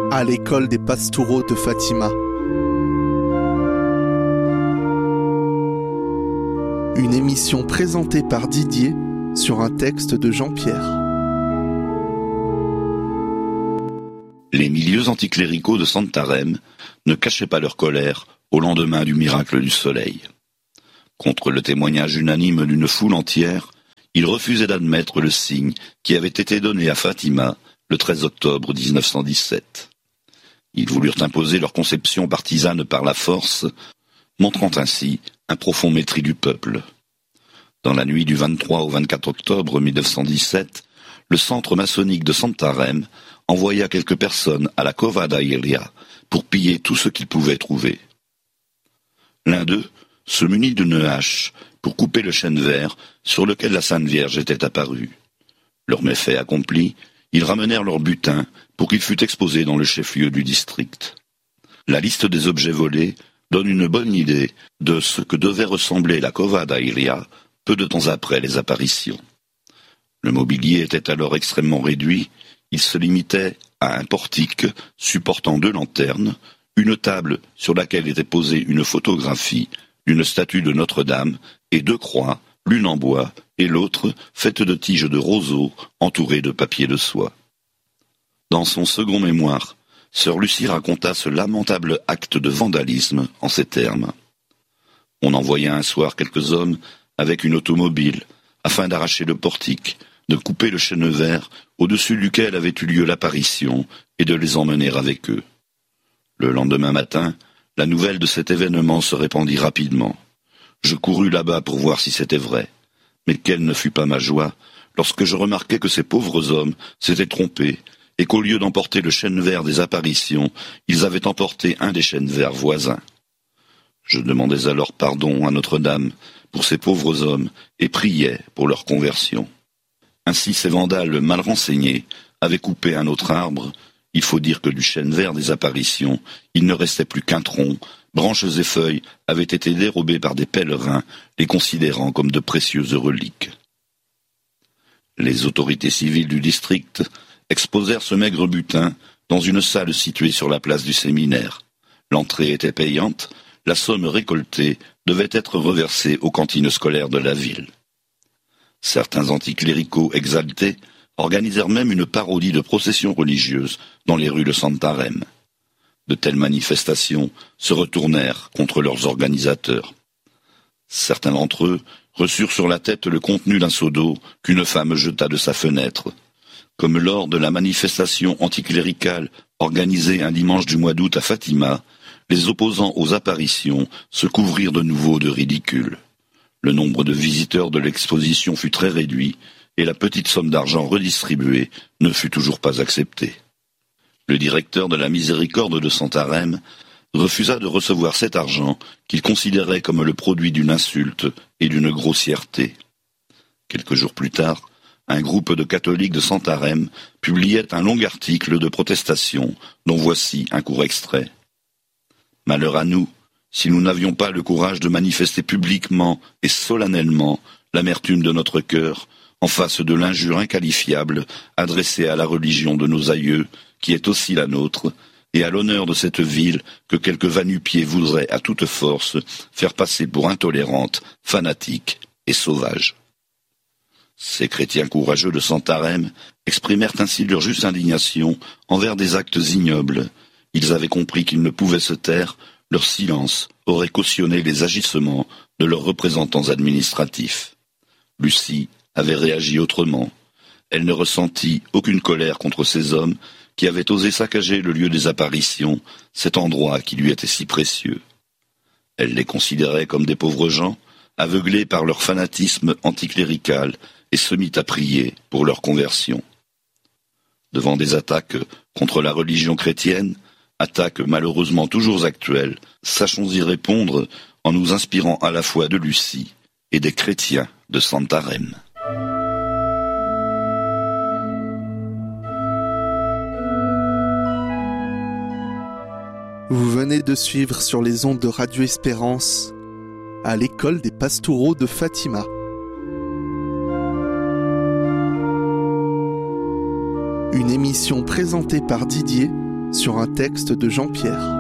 à l'école des Pastoureaux de Fatima. Une émission présentée par Didier sur un texte de Jean-Pierre. Les milieux anticléricaux de Santarém ne cachaient pas leur colère au lendemain du miracle du soleil. Contre le témoignage unanime d'une foule entière, ils refusaient d'admettre le signe qui avait été donné à Fatima le 13 octobre 1917. Ils voulurent imposer leur conception partisane par la force, montrant ainsi un profond mépris du peuple. Dans la nuit du 23 au 24 octobre 1917, le centre maçonnique de Santarém envoya quelques personnes à la Cova da Iria pour piller tout ce qu'ils pouvaient trouver. L'un d'eux se munit d'une hache pour couper le chêne vert sur lequel la Sainte Vierge était apparue. Leur méfait accompli, ils ramenèrent leur butin pour qu'il fût exposé dans le chef-lieu du district. La liste des objets volés donne une bonne idée de ce que devait ressembler la Cova da Iria peu de temps après les apparitions. Le mobilier était alors extrêmement réduit, il se limitait à un portique supportant 2 lanternes, une table sur laquelle était posée une photographie, une statue de Notre-Dame et 2 croix, l'une en bois et l'autre faite de tiges de roseaux entourées de papier de soie. Dans son second mémoire, sœur Lucie raconta ce lamentable acte de vandalisme en ces termes. On envoya un soir quelques hommes avec une automobile afin d'arracher le portique, de couper le chêne vert au-dessus duquel avait eu lieu l'apparition et de les emmener avec eux. Le lendemain matin, la nouvelle de cet événement se répandit rapidement. Je courus là-bas pour voir si c'était vrai, mais quelle ne fut pas ma joie lorsque je remarquai que ces pauvres hommes s'étaient trompés et qu'au lieu d'emporter le chêne vert des apparitions, ils avaient emporté un des chênes verts voisins. Je demandais alors pardon à Notre-Dame pour ces pauvres hommes et priais pour leur conversion. Ainsi ces vandales mal renseignés avaient coupé un autre arbre. Il faut dire que du chêne vert des apparitions, il ne restait plus qu'un tronc. Branches et feuilles avaient été dérobées par des pèlerins, les considérant comme de précieuses reliques. Les autorités civiles du district exposèrent ce maigre butin dans une salle située sur la place du séminaire. L'entrée était payante, la somme récoltée devait être reversée aux cantines scolaires de la ville. Certains anticléricaux exaltés organisèrent même une parodie de procession religieuse dans les rues de Santarém. De telles manifestations se retournèrent contre leurs organisateurs. Certains d'entre eux reçurent sur la tête le contenu d'un seau d'eau qu'une femme jeta de sa fenêtre. Comme lors de la manifestation anticléricale organisée un dimanche du mois d'août à Fatima, les opposants aux apparitions se couvrirent de nouveau de ridicule. Le nombre de visiteurs de l'exposition fut très réduit et la petite somme d'argent redistribuée ne fut toujours pas acceptée. Le directeur de la Miséricorde de Santarém refusa de recevoir cet argent qu'il considérait comme le produit d'une insulte et d'une grossièreté. Quelques jours plus tard, un groupe de catholiques de Santarém publiait un long article de protestation dont voici un court extrait. « Malheur à nous, si nous n'avions pas le courage de manifester publiquement et solennellement l'amertume de notre cœur en face de l'injure inqualifiable adressée à la religion de nos aïeux, qui est aussi la nôtre, et à l'honneur de cette ville que quelques va-nu-pieds voudraient à toute force faire passer pour intolérante, fanatique et sauvage. » Ces chrétiens courageux de Santarém exprimèrent ainsi leur juste indignation envers des actes ignobles. Ils avaient compris qu'ils ne pouvaient se taire, leur silence aurait cautionné les agissements de leurs représentants administratifs. Lucie avait réagi autrement. Elle ne ressentit aucune colère contre ces hommes qui avaient osé saccager le lieu des apparitions, cet endroit qui lui était si précieux. Elle les considérait comme des pauvres gens, aveuglés par leur fanatisme anticlérical, et se mit à prier pour leur conversion. Devant des attaques contre la religion chrétienne, attaques malheureusement toujours actuelles, sachons y répondre en nous inspirant à la fois de Lucie et des chrétiens de Santarém. Vous venez de suivre sur les ondes de Radio Espérance à l'école des Pastoureaux de Fatima. Une émission présentée par Didier sur un texte de Jean-Pierre.